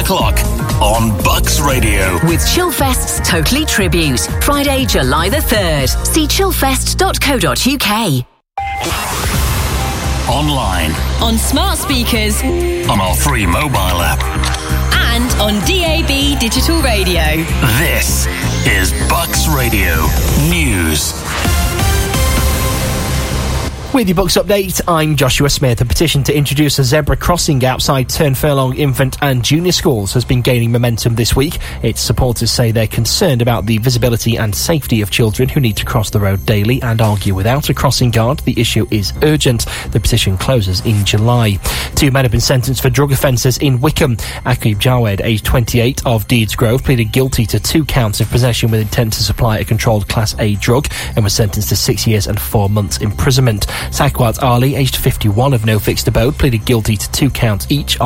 o'clock on Bucks Radio. With Chillfest's Totally Tribute, Friday, July the 3rd. See chillfest.co.uk. Online. On smart speakers. On our free mobile app. And on DAB Digital Radio. This is Bucks Radio News. With your Bucks update, I'm Joshua Smith. A petition to introduce a zebra crossing outside Turnfurlong Infant and Junior Schools has been gaining momentum this week. Its supporters say they're concerned about the visibility and safety of children who need to cross the road daily and argue without a crossing guard. The issue is urgent. The petition closes in July. 2 men have been sentenced for drug offences in Wickham. Akib Jawed, aged 28, of Deeds Grove, pleaded guilty to 2 counts of possession with intent to supply a controlled Class A drug and was sentenced to 6 years and 4 months imprisonment. Sakwat Ali, aged 51, of No Fixed Abode, pleaded guilty to 2 counts each